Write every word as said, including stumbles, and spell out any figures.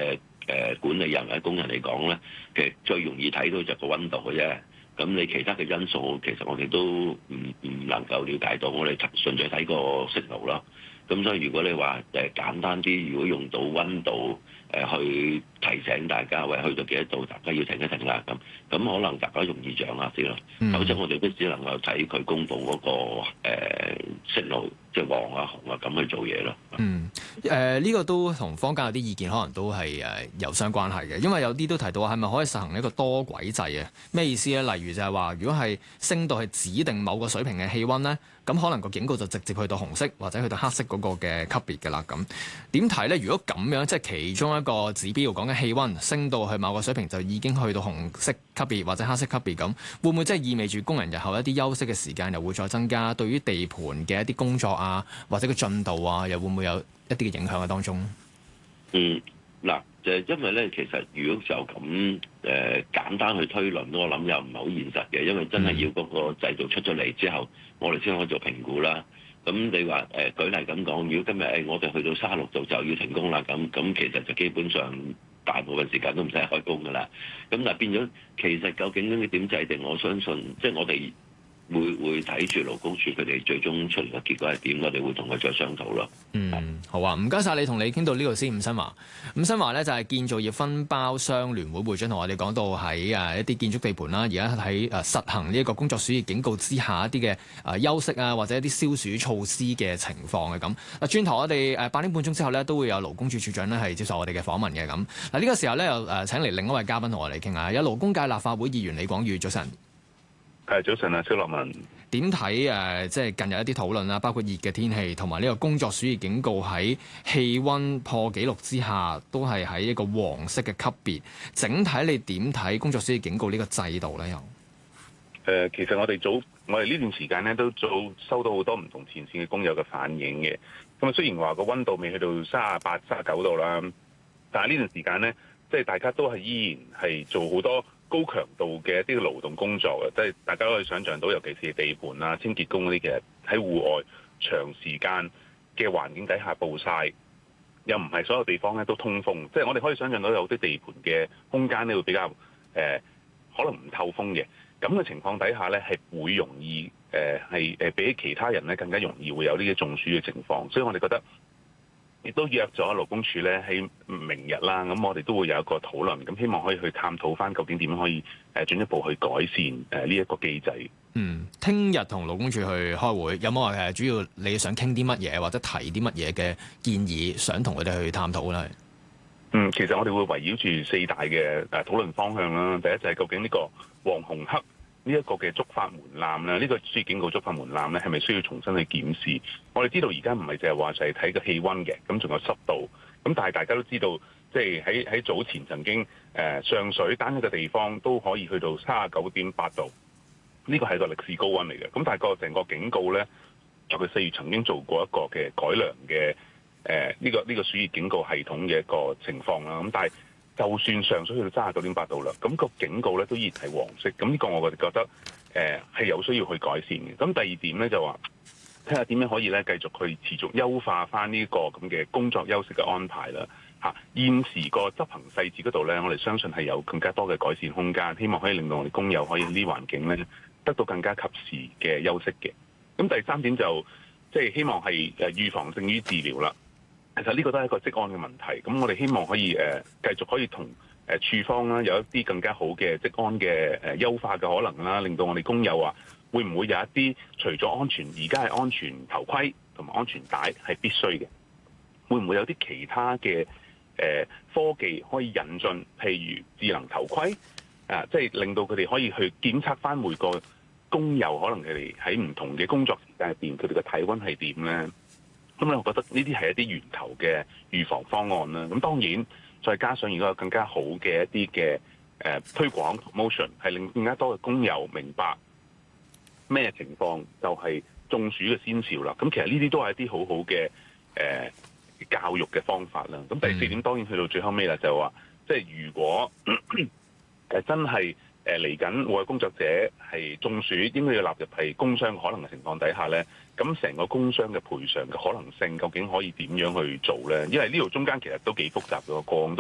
嘅誒管理人或者工人嚟講咧，其實最容易睇到就個溫度嘅啫。咁你其他嘅因素，其實我哋都唔唔能夠了解到，我哋純粹睇個訊號咯。咁所以如果你話誒簡單啲，如果用到溫度誒、呃、去提醒大家，喂，去到幾多度，大家要停一停啦。咁咁可能大家容易掌握啲咯。 嗯、 否則我哋都只能夠睇佢公佈嗰、那個誒訊號，即係黃啊紅啊咁去做嘢咯。 嗯，誒、呃、呢、這個都同坊間有啲意見，可能都係誒、呃、有相關係嘅，因為有啲都提到係咪可以實行一個多軌制啊？咩意思咧？例如就係話，如果係升到係指定某個水平嘅氣温咧，咁可能個警告就直接去到紅色或者去到黑色嗰個嘅級別㗎啦。咁點睇咧？如果咁樣即係其中一個指標講緊氣温升到去某個水平就已經去到紅色級別或者黑色級別咁，會唔會即係意味住工人日後一啲休息嘅時間又會再增加？對於地盤嘅一啲工作啊，或者個進度啊，又會唔會有一啲嘅影響喺當中？ 嗯，嗱，就係因為咧，其實如果就咁誒、呃、簡單去推論，我諗又唔係好現實嘅，因為真係要嗰個制度出咗嚟之後，我哋先可以做評估啦。咁你話誒、呃、舉例咁講，如果今日誒、哎、我哋去到三十六度就要停工啦，咁咁其實就基本上大部分時間都唔使開工噶啦。咁但係變咗，其實究竟應該點制定？我相信即係我哋會會睇住勞工處佢哋最終出嚟嘅結果係點，我哋會同佢再商討咯。 嗯，好啊，唔該晒你，同你傾到呢度先。伍新華，伍新華咧就係建造業分包商聯會會長，同我哋講到喺誒一啲建築地盤啦，而家喺誒實行呢一個工作暑熱警告之下一啲嘅誒休息啊，或者一啲消暑措施嘅情況嘅咁。嗱，轉頭我哋誒八點半鐘之後咧，都會有勞工處處長咧係接受我哋嘅訪問嘅咁。嗱，呢個時候咧又誒請嚟另一位嘉賓同我哋傾下，有勞工界立法會議員李廣宇，早晨。 係早晨啊，蕭樂文。 點睇誒？即係近日一啲討論啦，包括熱嘅天氣同埋呢個工作暑熱警告喺氣温破紀錄之下，都係喺一個黃色嘅級別。整體你點睇工作暑熱警告呢個制度咧？又誒、 呃，其實我哋早我哋呢段時間咧都早收到好多唔同前線嘅工友嘅反映嘅。咁啊，雖然話個温度未去到三十八、三十九度啦，但係呢段時間咧，即係大家都係依然係做好多高強度嘅一啲勞動工作嘅，即係大家都可以想像到，尤其是地盤啊、清潔工嗰啲嘅喺戶外長時間嘅環境底下暴曬，又唔係所有地方咧都通風，即係我哋可以想像到有啲地盤嘅空間咧會比較誒、呃、可能唔透風嘅，咁嘅情況底下咧係會容易誒係誒比起其他人咧更加容易會有呢啲中暑嘅情況，所以我哋覺得，亦都約咗勞工處咧喺明日啦，咁我哋都會有一個討論，咁希望可以去探討翻究竟點樣可以誒進一步去改善誒呢一個機制。 嗯，聽日同勞工處去開會，有冇話誒主要你想傾啲乜嘢，或者提啲乜嘢嘅建議，想同佢哋去探討咧？ 嗯，其實我哋會圍繞住四大嘅誒討論方向啦。第一就係究竟呢個黃紅黑呢一個嘅觸發門檻咧，呢、這個暑熱警告觸發門檻咧，係咪需要重新去檢視？我哋知道而家唔係淨係話就係睇個氣温嘅，咁仲有濕度。咁但係大家都知道，即係喺喺早前曾經誒、呃、上水單一個地方都可以去到三十九點八度，呢、這個係個歷史高温嚟嘅。咁但係個成個警告咧，就佢四月曾經做過一個嘅改良嘅誒呢個呢、這個暑熱警告系統嘅一個情況啦。咁但係就算上水去到三十九點八度啦，咁、那個警告咧都依然係黃色。咁呢個我哋覺得誒係、呃、有需要去改善嘅。咁第二點咧就話，睇下點樣可以咧繼續去持續優化翻呢個咁嘅工作休息嘅安排啦。嚇、啊，現時個執行細節嗰度咧，我哋相信係有更加多嘅改善空間，希望可以令到我哋工友可以呢啲環境咧得到更加及時嘅休息嘅。咁第三點就即係、就是、希望係誒預防勝於治療啦。其實呢個都係一個職安嘅問題，咁我哋希望可以誒、呃、繼續可以同誒處方啦，有一啲更加好嘅職安嘅誒優化嘅可能啦，令到我哋工友啊，會唔會有一啲除咗安全，而家係安全頭盔同埋安全帶係必須嘅，會唔會有啲其他嘅誒、呃、科技可以引進，譬如智能頭盔啊，即係令到佢哋可以去檢測翻每個工友，可能佢哋喺唔同嘅工作時間入邊，佢哋嘅體温係點咧？咁咧，我覺得呢啲係一啲源頭嘅預防方案啦。咁當然，再加上如果有更加好嘅一啲嘅誒推廣 promotion， 係令更加多嘅工友明白咩情況就係中暑嘅先兆啦。咁其實呢啲都係一啲好好嘅誒教育嘅方法啦。咁第四點當然去到最後尾啦，就係話即係如果誒真係誒嚟緊戶外工作者係中暑，應該要納入係工傷可能嘅情況底下咧。咁成個工傷嘅賠償嘅可能性，究竟可以點樣去做咧？因為呢度中間其實都幾複雜嘅，個案都